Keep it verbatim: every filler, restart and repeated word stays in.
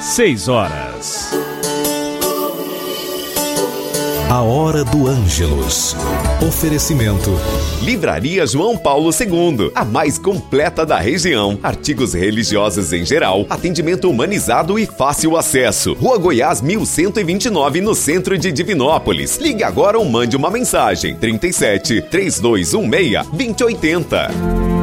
seis horas. A Hora do Ângelus. Oferecimento. Livraria João Paulo segundo, a mais completa da região. Artigos religiosos em geral, atendimento humanizado e fácil acesso. Rua Goiás mil cento e vinte e nove, no centro de Divinópolis. Ligue agora ou mande uma mensagem. trinta e sete, três dois um seis, dois zero oito zero.